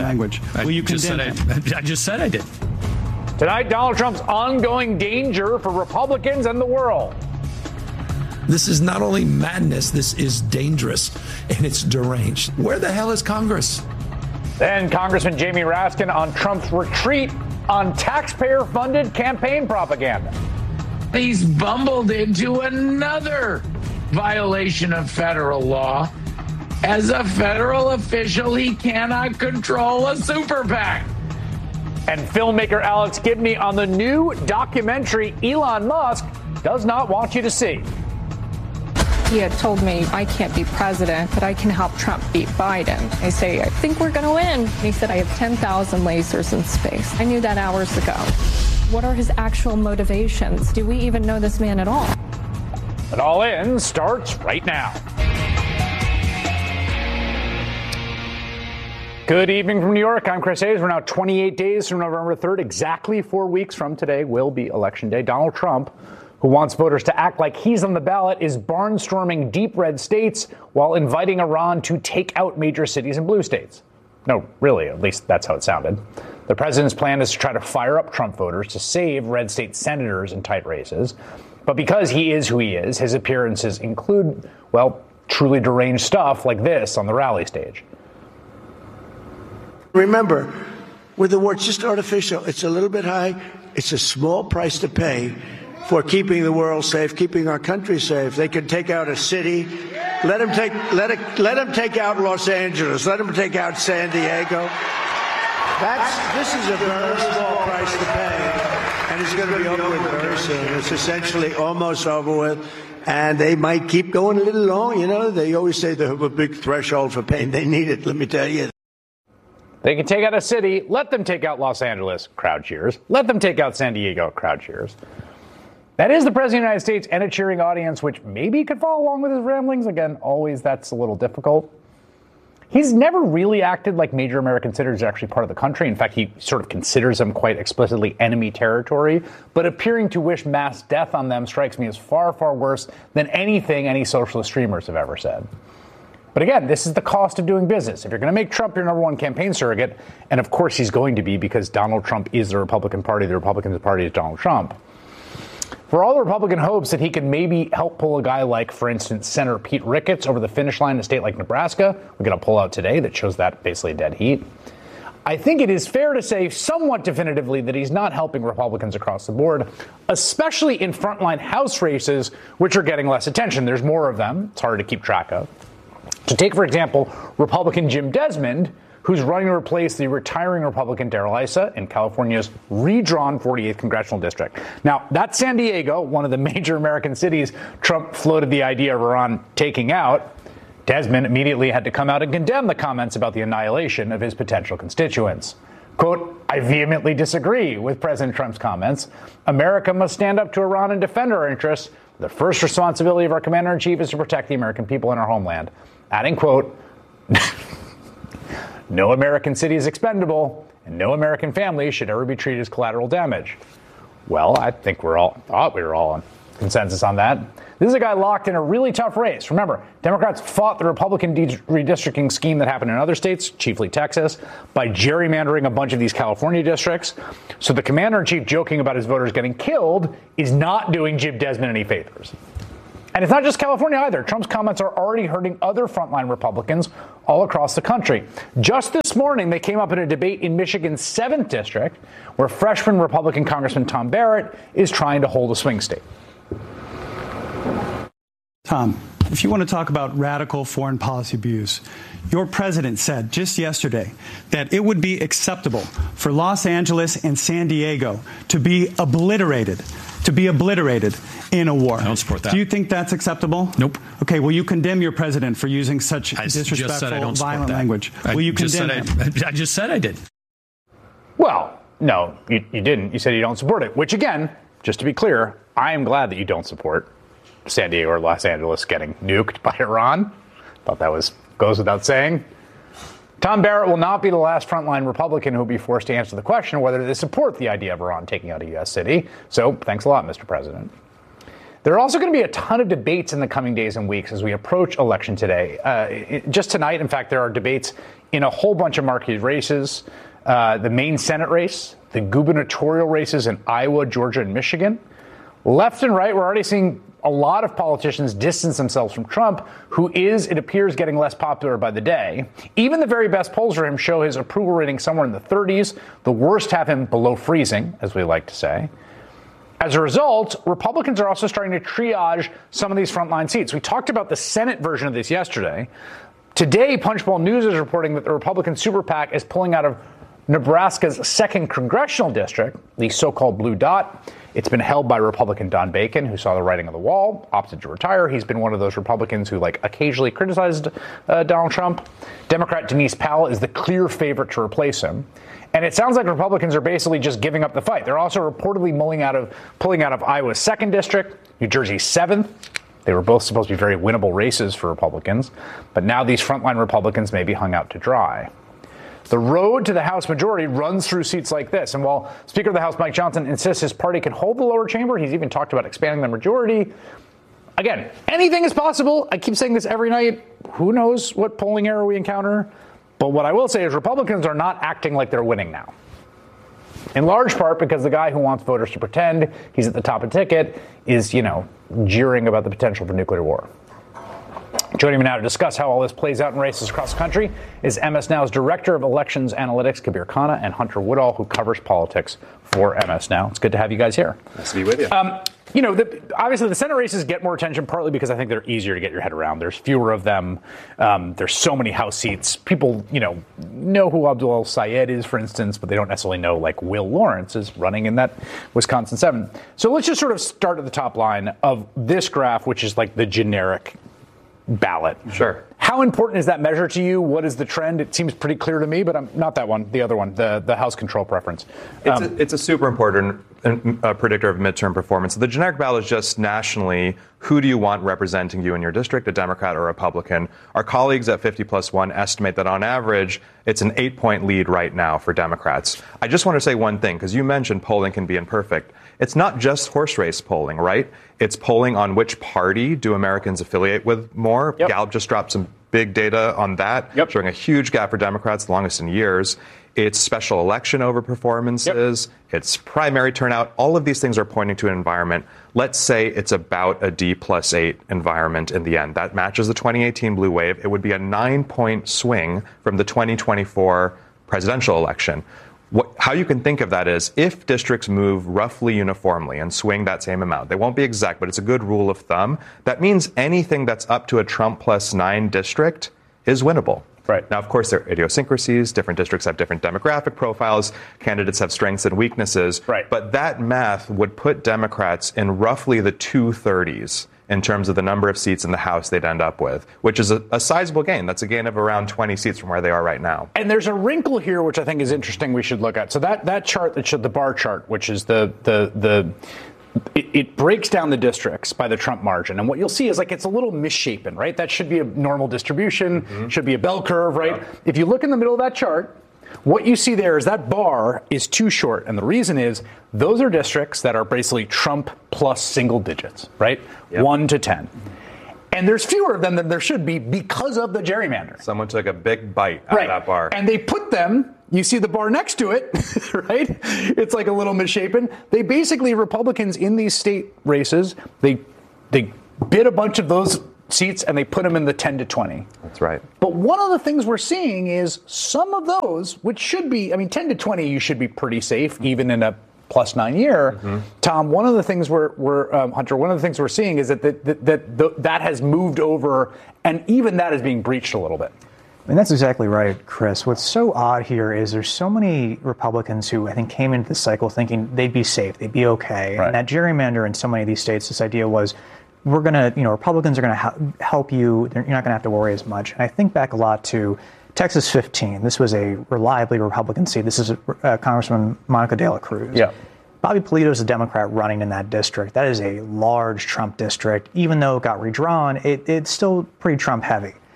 language. Will you condemn him? I just said I did. Tonight, Donald Trump's ongoing danger for Republicans and the world. This is not only madness, this is dangerous, and it's deranged. Where the hell is Congress? Then Congressman Jamie Raskin on Trump's retreat on taxpayer-funded campaign propaganda. He's bumbled into another violation of federal law. As a federal official, he cannot control a super PAC. And filmmaker Alex Gibney on the new documentary Elon Musk does not want you to see. He had told me I can't be president, but I can help Trump beat Biden. I say, I think we're going to win. And he said, I have 10,000 lasers in space. I knew that hours ago. What are his actual motivations? Do we even know this man at all? It All In starts right now. Good evening from New York. I'm Chris Hayes. We're now 28 days from November 3rd. Exactly 4 weeks from today will be Election Day. Donald Trump, who wants voters to act like he's on the ballot, is barnstorming deep red states while inviting Iran to take out major cities in blue states. No, really, at least that's how it sounded. The president's plan is to try to fire up Trump voters to save red state senators in tight races. But because he is who he is, his appearances include, well, truly deranged stuff like this on the rally stage. Remember, with the war, it's just artificial. It's a little bit high. It's a small price to pay for keeping the world safe, keeping our country safe. They can take out a city. Let them take out Los Angeles. Let them take out San Diego. This is a very small price to pay, and it's going to be over with very soon. It's essentially almost over with, and they might keep going a little long. You know, they always say they have a big threshold for pain. They need it, let me tell you. They can take out a city. Let them take out Los Angeles. Crowd cheers. Let them take out San Diego. Crowd cheers. That is the President of the United States and a cheering audience, which maybe could follow along with his ramblings. Again, always that's a little difficult. He's never really acted like major American cities are actually part of the country. In fact, he sort of considers them quite explicitly enemy territory. But appearing to wish mass death on them strikes me as far, far worse than anything any socialist streamers have ever said. But again, this is the cost of doing business. If you're going to make Trump your number one campaign surrogate, and of course he's going to be because Donald Trump is the Republican Party Party is Donald Trump. For all the Republican hopes that he can maybe help pull a guy like, for instance, Senator Pete Ricketts over the finish line in a state like Nebraska, we got a poll out today that shows that basically dead heat. I think it is fair to say somewhat definitively that he's not helping Republicans across the board, especially in frontline House races, which are getting less attention. There's more of them. It's hard to keep track of. To take, for example, Republican Jim Desmond, who's running to replace the retiring Republican Darrell Issa in California's redrawn 48th congressional district. Now, that's San Diego, one of the major American cities Trump floated the idea of Iran taking out. Desmond immediately had to come out and condemn the comments about the annihilation of his potential constituents. Quote, I vehemently disagree with President Trump's comments. America must stand up to Iran and defend our interests. The first responsibility of our commander-in-chief is to protect the American people and our homeland. Adding, quote, no American city is expendable, and no American family should ever be treated as collateral damage. Well, I think we were all on consensus on that. This is a guy locked in a really tough race. Remember, Democrats fought the Republican redistricting scheme that happened in other states, chiefly Texas, by gerrymandering a bunch of these California districts. So the commander-in-chief joking about his voters getting killed is not doing Jim Desmond any favors. And it's not just California either. Trump's comments are already hurting other frontline Republicans all across the country. Just this morning, they came up in a debate in Michigan's 7th district, where freshman Republican Congressman Tom Barrett is trying to hold a swing state. Tom, if you want to talk about radical foreign policy abuse, your president said just yesterday that it would be acceptable for Los Angeles and San Diego to be obliterated in a war. I don't support that. Do you think that's acceptable? Nope. Okay, will you condemn your president for using such disrespectful, violent language? Will you condemn him? I just said I did. Well, no, you didn't. You said you don't support it, which again, just to be clear, I am glad that you don't support San Diego or Los Angeles getting nuked by Iran. Thought that goes without saying. Tom Barrett will not be the last frontline Republican who will be forced to answer the question whether they support the idea of Iran taking out a U.S. city. So thanks a lot, Mr. President. There are also going to be a ton of debates in the coming days and weeks as we approach election today. Just tonight, in fact, there are debates in a whole bunch of marquee races. The main Senate race, the gubernatorial races in Iowa, Georgia, and Michigan. Left and right, we're already seeing a lot of politicians distance themselves from Trump, who is, it appears, getting less popular by the day. Even the very best polls for him show his approval rating somewhere in the 30s. The worst have him below freezing, as we like to say. As a result, Republicans are also starting to triage some of these frontline seats. We talked about the Senate version of this yesterday. Today, Punchbowl News is reporting that the Republican super PAC is pulling out of Nebraska's 2nd congressional district, the so-called Blue Dot. It's been held by Republican Don Bacon, who saw the writing on the wall, opted to retire. He's been one of those Republicans who occasionally criticized Donald Trump. Democrat Denise Powell is the clear favorite to replace him. And it sounds like Republicans are basically just giving up the fight. They're also reportedly pulling out of Iowa's 2nd district, New Jersey's 7th. They were both supposed to be very winnable races for Republicans. But now these frontline Republicans may be hung out to dry. The road to the House majority runs through seats like this. And while Speaker of the House Mike Johnson insists his party can hold the lower chamber, he's even talked about expanding the majority. Again, anything is possible. I keep saying this every night. Who knows what polling error we encounter? But what I will say is Republicans are not acting like they're winning now. In large part because the guy who wants voters to pretend he's at the top of the ticket is, jeering about the potential for nuclear war. Joining me now to discuss how all this plays out in races across the country is MS Now's Director of Elections Analytics, Kabir Khanna, and Hunter Woodall, who covers politics for MS Now. It's good to have you guys here. Nice to be with you. Obviously, the Senate races get more attention partly because I think they're easier to get your head around. There's fewer of them. There's so many House seats. People, know who Abdul El-Sayed is, for instance, but they don't necessarily know, Will Lawrence is running in that Wisconsin 7. So let's just sort of start at the top line of this graph, which is the generic ballot. Sure. How important is that measure to you? What is the trend? It seems pretty clear to me, but I'm not that one. The other one, the House control preference. It's a super important predictor of midterm performance. The generic ballot is just nationally, who do you want representing you in your district, a Democrat or Republican? Our colleagues at 50+1 estimate that on average, it's an 8-point lead right now for Democrats. I just want to say one thing, because you mentioned polling can be imperfect. It's not just horse race polling, right? It's polling on which party do Americans affiliate with more. Yep. Gallup just dropped some big data on that, showing a huge gap for Democrats, the longest in years. It's special election over performances. Yep. It's primary turnout. All of these things are pointing to an environment. Let's say it's about a D+8 environment in the end. That matches the 2018 blue wave. It would be a 9-point swing from the 2024 presidential election. How you can think of that is if districts move roughly uniformly and swing that same amount, they won't be exact, but it's a good rule of thumb. That means anything that's up to a Trump +9 district is winnable. Right. Now, of course, there are idiosyncrasies. Different districts have different demographic profiles. Candidates have strengths and weaknesses. Right. But that math would put Democrats in roughly the 230s in terms of the number of seats in the House they'd end up with, which is a sizable gain. That's a gain of around 20 seats from where they are right now. And there's a wrinkle here, which I think is interesting we should look at. So that chart that showed the bar chart, which is it breaks down the districts by the Trump margin. And what you'll see is it's a little misshapen, right? That should be a normal distribution, should be a bell curve, right? Yeah. If you look in the middle of that chart, what you see there is that bar is too short. And the reason is those are districts that are basically Trump plus single digits, right? Yep. 1 to 10. And there's fewer of them than there should be because of the gerrymander. Someone took a big bite out of that bar. And they put them, you see the bar next to it, right? It's a little misshapen. They basically, Republicans in these state races, they bid a bunch of those seats and they put them in the 10 to 20. That's right. But one of the things we're seeing is some of those, which should be, 10 to 20, you should be pretty safe, even in a +9 year. Mm-hmm. Tom, one of the things Hunter, one of the things we're seeing is that has moved over, and even that is being breached a little bit. And that's exactly right, Chris. What's so odd here is there's so many Republicans who I think came into the cycle thinking they'd be safe, they'd be okay. Right. And that gerrymander in so many of these states, this idea was, Republicans are going to help you. You're not going to have to worry as much. And I think back a lot to Texas 15. This was a reliably Republican seat. This is Congresswoman Monica De La Cruz. Yeah. Bobby Polito is a Democrat running in that district. That is a large Trump district. Even though it got redrawn, it's still pretty Trump heavy.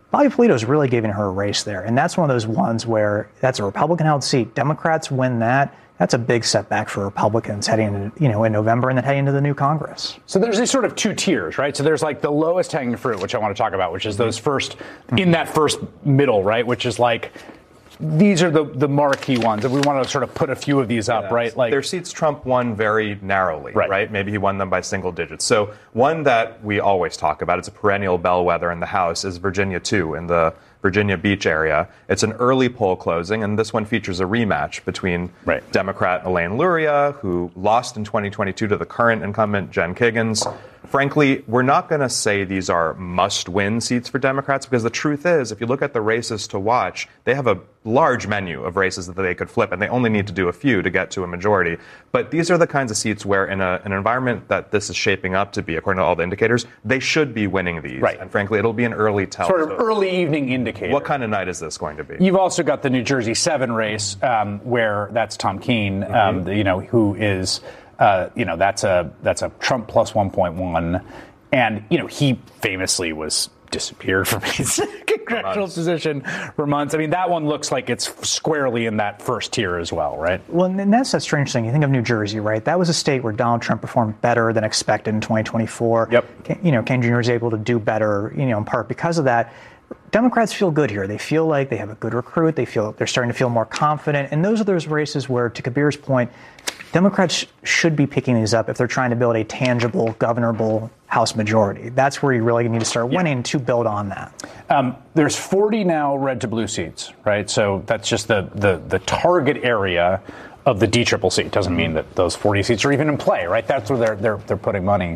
Bobby Polito is really giving her a race there. And that's one of those ones where that's a Republican-held seat. Democrats win that. That's a big setback for Republicans heading into, in November and then heading into the new Congress. So there's these sort of two tiers, right? So there's like the lowest hanging fruit, which I want to talk about, which is those first, in that first middle, right? Which is like, these are the marquee ones, and we want to sort of put a few of these up, right? Like their seats Trump won very narrowly, right? Maybe he won them by single digits. So one that we always talk about, it's a perennial bellwether in the House, is Virginia 2 in the Virginia Beach area. It's an early poll closing, and this one features a rematch between Democrat Elaine Luria, who lost in 2022 to the current incumbent Jen Kiggans. Frankly, we're not going to say these are must-win seats for Democrats, because the truth is, if you look at the races to watch, they have a large menu of races that they could flip, and they only need to do a few to get to a majority. But these are the kinds of seats where, in an environment that this is shaping up to be, according to all the indicators, they should be winning these. Right. And frankly, it'll be an early tell. Sort of early evening indicator. What kind of night is this going to be? You've also got the New Jersey 7 race, where that's Tom Keene, who is... that's a Trump plus 1.1. And, he famously was disappeared from his congressional position for months. I mean, that one looks like it's squarely in that first tier as well, right? Well, and that's a strange thing. You think of New Jersey, right? That was a state where Donald Trump performed better than expected in 2024. Yep. Ken Jr. was able to do better, in part because of that. Democrats feel good here. They feel like they have a good recruit. They're starting to feel more confident. And those are those races where, to Kabir's point, Democrats should be picking these up if they're trying to build a tangible, governable House majority. That's where you really need to start winning to build on that. There's 40 now red to blue seats, right? So that's just the target area of the DCCC. It doesn't mean that those 40 seats are even in play, right? That's where they're putting money.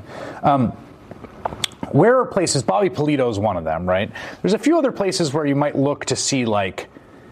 Where are places? Bobby Polito is one of them, right? There's a few other places where you might look to see, like,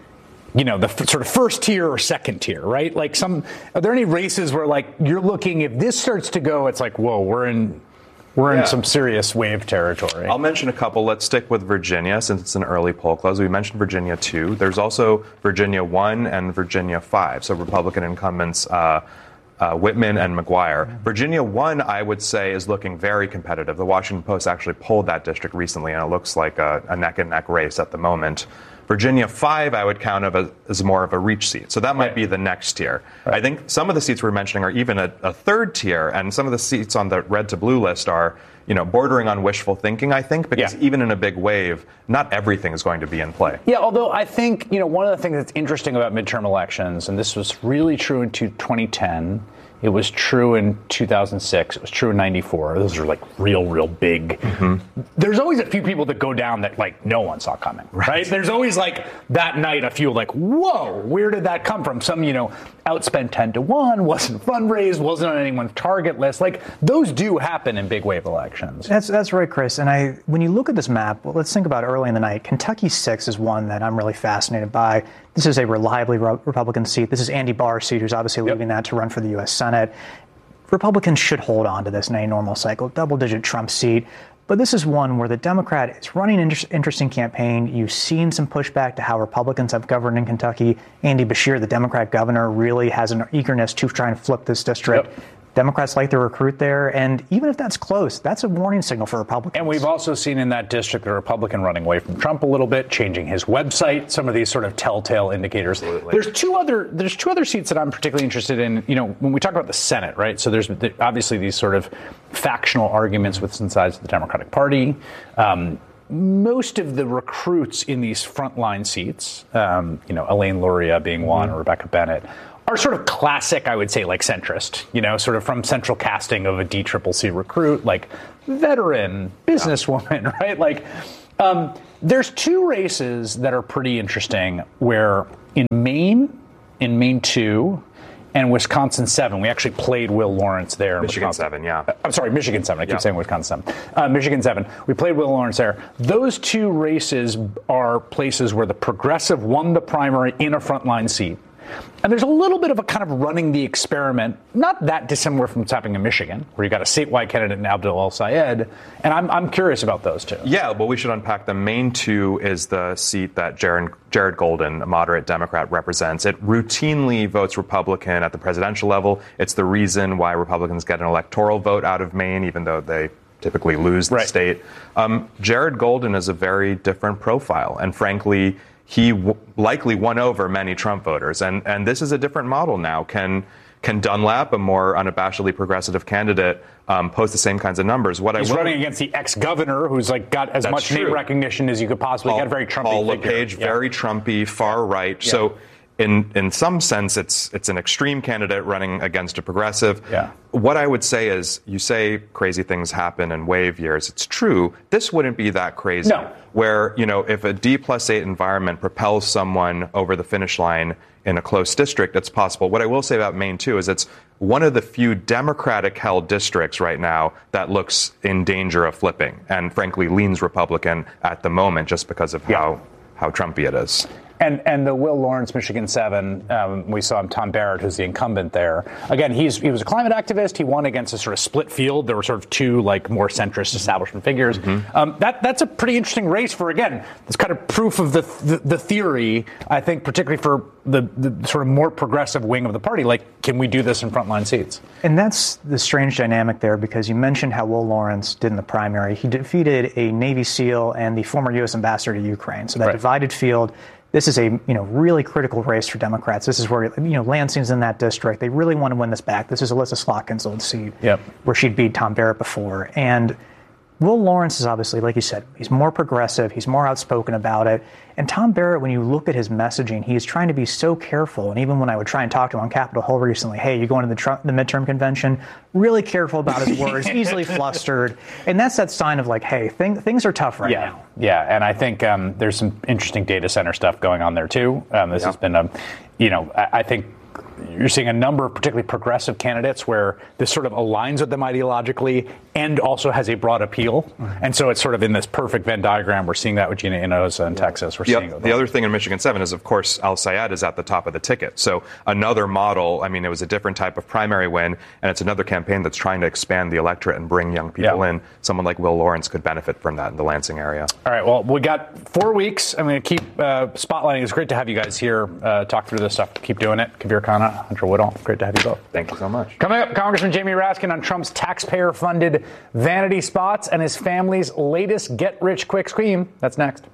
the sort of first tier or second tier, right? Like are there any races where, like, you're looking, if this starts to go, it's like, whoa, we're in some serious wave territory. I'll mention a couple. Let's stick with Virginia, since it's an early poll close. We mentioned Virginia 2. There's also Virginia 1 and Virginia 5. So Republican incumbents Whitman and McGuire. Virginia 1, I would say, is looking very competitive. The Washington Post actually polled that district recently, and it looks like a neck-and-neck race at the moment. Virginia 5, I would count as more of a reach seat. So that might be the next tier. Right. I think some of the seats we're mentioning are even a third tier, and some of the seats on the red to blue list are, bordering on wishful thinking, I think, because even in a big wave, not everything is going to be in play. Yeah, although I think, one of the things that's interesting about midterm elections, and this was really true in 2010, it was true in 2006. It was true in 94. Those are like real big. Mm-hmm. There's always a few people that go down that like no one saw coming, right? There's always like that night a few like, whoa, where did that come from? Some, outspent 10-1, wasn't fundraised, wasn't on anyone's target list. Like those do happen in big wave elections. That's right, Chris. And when you look at this map, well, let's think about early in the night. Kentucky 6 is one that I'm really fascinated by. This is a reliably Republican seat. This is Andy Barr's seat, who's obviously leaving that to run for the U.S. Senate. Republicans should hold on to this in a normal cycle, double-digit Trump seat. But this is one where the Democrat is running an interesting campaign. You've seen some pushback to how Republicans have governed in Kentucky. Andy Beshear, the Democrat governor, really has an eagerness to try and flip this district. Yep. Democrats like to recruit there, and even if that's close, that's a warning signal for Republicans. And we've also seen in that district a Republican running away from Trump a little bit, changing his website, some of these sort of telltale indicators. Absolutely. There's two other seats that I'm particularly interested in, when we talk about the Senate, right? So there's obviously these sort of factional arguments within sides of the Democratic Party. Most of the recruits in these frontline seats, Elaine Luria being one, or Rebecca Bennett, are sort of classic, I would say, like centrist, sort of from central casting of a DCCC recruit, like veteran, businesswoman, right? Like, there's two races that are pretty interesting where in Maine 2 and Wisconsin 7, we actually played Will Lawrence there. Michigan 7, yeah. I'm sorry, Michigan 7. I keep saying Wisconsin 7. Michigan 7. We played Will Lawrence there. Those two races are places where the progressive won the primary in a frontline seat. And there's a little bit of a kind of running the experiment, not that dissimilar from what's happening in Michigan, where you got a statewide candidate in Abdul El-Sayed. And I'm curious about those two. Yeah, well, we should unpack them. Maine 2 is the seat that Jared Golden, a moderate Democrat, represents. It routinely votes Republican at the presidential level. It's the reason why Republicans get an electoral vote out of Maine, even though they typically lose the state. Jared Golden is a very different profile, and frankly, he likely won over many Trump voters, and this is a different model now. Can Dunlap, a more unabashedly progressive candidate, post the same kinds of numbers? He's running against the ex-governor, who's got as much name recognition as you could possibly get. Very Trumpy Paul figure. LePage, very Trumpy, far right. Yeah. So, in some sense, it's an extreme candidate running against a progressive. Yeah. What I would say is, you say crazy things happen in wave years. It's true. This wouldn't be that crazy. No. Where, if a D+8 environment propels someone over the finish line in a close district, it's possible. What I will say about Maine, too, is it's one of the few Democratic-held districts right now that looks in danger of flipping and, frankly, leans Republican at the moment just because of how Trumpy it is. And the Will Lawrence, Michigan 7, we saw him, Tom Barrett, who's the incumbent there. Again, he was a climate activist. He won against a sort of split field. There were sort of two, more centrist establishment figures. Mm-hmm. That's a pretty interesting race for, again, this kind of proof of the theory, I think, particularly for the sort of more progressive wing of the party. Can we do this in frontline seats? And that's the strange dynamic there, because you mentioned how Will Lawrence did in the primary. He defeated a Navy SEAL and the former U.S. ambassador to Ukraine. So that divided field. This is a really critical race for Democrats. This is where Lansing's in that district. They really want to win this back. This is Alyssa Slotkin's old seat, where she'd beat Tom Barrett before. And Will Lawrence is obviously, like you said, he's more progressive. He's more outspoken about it. And Tom Barrett, when you look at his messaging, he's trying to be so careful. And even when I would try and talk to him on Capitol Hill recently, hey, you going to the midterm convention? Really careful about his words, easily flustered. And that's that sign of hey, things are tough right now. Yeah, and I think there's some interesting data center stuff going on there, too. This has been, I think you're seeing a number of particularly progressive candidates where this sort of aligns with them ideologically and also has a broad appeal. Mm-hmm. And so it's sort of in this perfect Venn diagram. We're seeing that with Gina Inoza in Texas. We're seeing the other thing in Michigan 7 is, of course, Al Sayed is at the top of the ticket. So another model. It was a different type of primary win, and it's another campaign that's trying to expand the electorate and bring young people in. Someone like Will Lawrence could benefit from that in the Lansing area. All right, well, we got 4 weeks. I'm going to keep spotlighting. It's great to have you guys here talk through this stuff. Keep doing it. Kabir Khanna, Hunter Woodall, great to have you both. Thank you so much. Coming up, Congressman Jamie Raskin on Trump's taxpayer-funded vanity spots and his family's latest get-rich-quick scheme. That's next.